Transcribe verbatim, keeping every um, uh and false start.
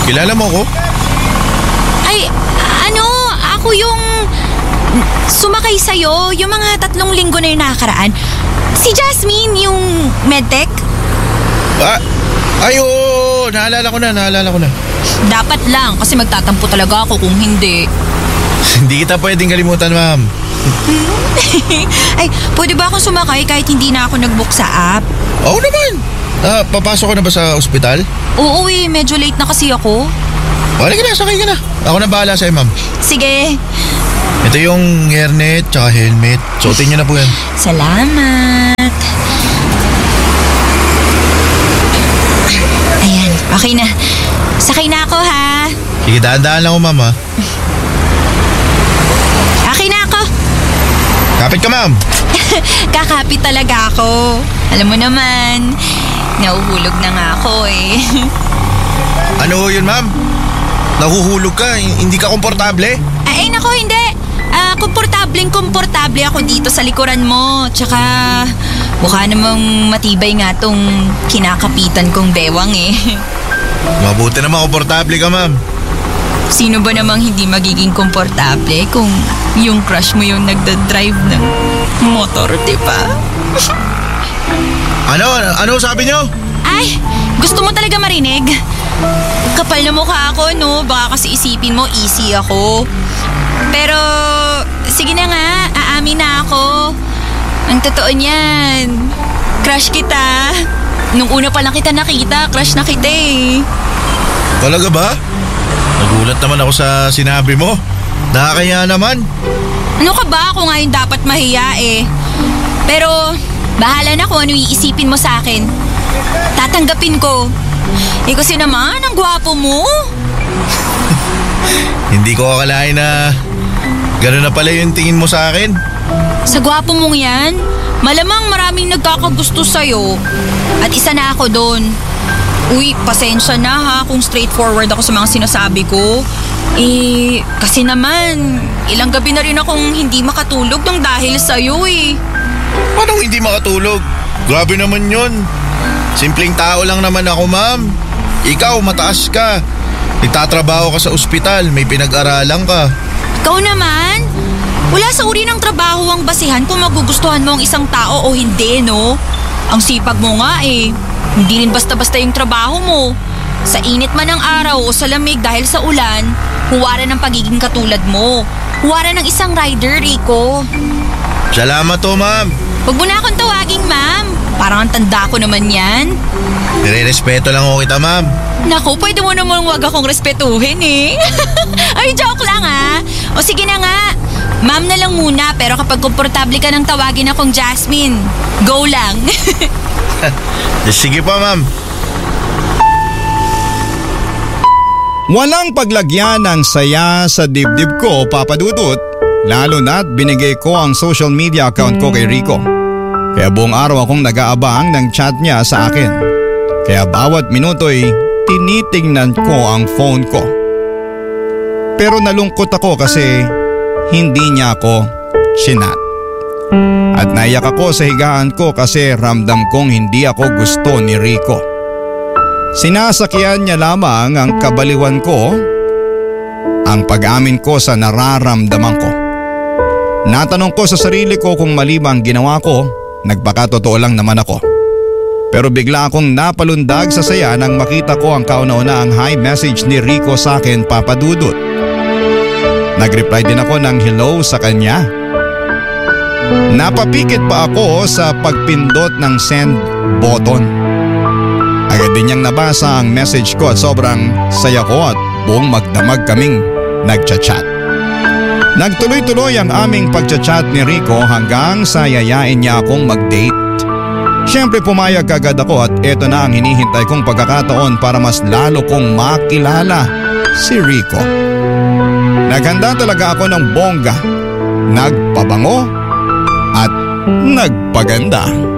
Kilala mo ko? Ay, ano, ako yung sumakay sa'yo yung mga tatlong linggo na yung nakakaraan. Si Jasmine, yung medtech. Ah, ay oo, naalala ko na, naalala ko na. Dapat lang kasi magtatampo talaga ako kung hindi. Hindi kita pwedeng kalimutan, ma'am. Ay, pwede ba akong sumakay kahit hindi na ako nag-book sa app? Oo naman. Ah, papasok ko na ba sa ospital? Oo eh, medyo late na kasi ako. Wala ka na, sakay ka na. Ako na bahala sa'yo, ma'am. Sige. Ito yung hairnet tsaka helmet. Suotin niyo na po yan. Salamat. Ayan, okay na. Sakay na ako ha. Sige, daan-daan lang ako, ma'am, ha? Okay na ako. Kapit ka, ma'am. Kakapit talaga ako. Alam mo naman, nahuhulog na nga ako eh. Ano yun, ma'am? Nahuhulog ka, hindi ka komportable? Ay, nako, hindi. Ah, komportableng komportable ako dito sa likuran mo. Tsaka, mukha namang matibay nga tong kinakapitan kong bewang eh. Mabuti naman komportable ka, ma'am. Sino ba namang hindi magiging komportable kung yung crush mo yung nagdadrive ng motor, di ba? Ano? Ano sabi niyo? Ay, gusto mo talaga marinig? Kapal na mukha ako, no? Baka kasi isipin mo easy ako. Pero, sige na nga, aamin na ako. Ang totoo niyan, crush kita. Nung una pa lang kita nakita, crush na kita eh. Talaga ba? Nagulat naman ako sa sinabi mo. Nakakaya naman. Ano ka ba? Ako nga yung dapat mahiya eh. Pero, bahala na kung ano iisipin mo sa akin. Tatanggapin ko. Eh kasi naman, ang gwapo mo. Hindi ko akalain na gano'n na pala yung tingin mo sa akin. Sa gwapo mong yan, malamang maraming nagkakagusto sa'yo. At isa na ako doon. Uy, pasensya na ha kung straightforward ako sa mga sinasabi ko. Eh, kasi naman, ilang gabi na rin akong hindi makatulog ng dahil sa'yo eh. Paano hindi makatulog? Grabe naman yun. Simpleng tao lang naman ako, ma'am. Ikaw, mataas ka. Nagtatrabaho ka sa ospital, may pinag-aralan ka. Ikaw naman? Wala sa uri ng trabaho ang basihan kung magugustuhan mo ang isang tao o hindi, no? Ang sipag mo nga eh. Hindi rin basta-basta yung trabaho mo. Sa init man ng araw o sa lamig dahil sa ulan, huwaran ng pagiging katulad mo. Huwaran ng isang rider, Rico. Salamat to, ma'am. Huwag mo na akong tawaging ma'am. Parang ang tanda ko naman yan. Nire-respeto lang ako kita, ma'am. Naku, pwede mo naman wag akong respetuhin eh. Ay, joke lang ah. O sige na nga. Ma'am na lang muna, pero kapag komportable ka nang tawagin akong Jasmine, go lang. Sige pa, ma'am. Walang paglagyan ng saya sa dibdib ko, Papa Dudut, lalo na't binigay ko ang social media account ko kay Rico. Kaya buong araw akong nag-aabang ng chat niya sa akin. Kaya bawat minuto'y tinitingnan ko ang phone ko. Pero nalungkot ako kasi hindi niya ako chinat. At naiyak ako sa higaan ko kasi ramdam kong hindi ako gusto ni Rico. Sinasakyan niya lamang ang kabaliwan ko, ang pag-amin ko sa nararamdaman ko. Natanong ko sa sarili ko kung mali ba ang ginawa ko, nagpakatotoo lang naman ako. Pero bigla akong napalundag sa saya nang makita ko ang kauna-una ang hi message ni Rico sa akin, Papa Dudut. Nag-reply din ako ng hello sa kanya. Napapikit pa ako sa pagpindot ng send button. Agad din niyang nabasa ang message ko at sobrang saya ko at buong magdamag kaming nagchat-chat. Nagtuloy-tuloy ang aming pagchat-chat ni Rico hanggang sa yayain niya akong mag-date. Siyempre pumayag agad ako at eto na ang hinihintay kong pagkakataon para mas lalo kong makilala si Rico. Naghanda talaga ako ng bongga, nagpabango at nagpaganda.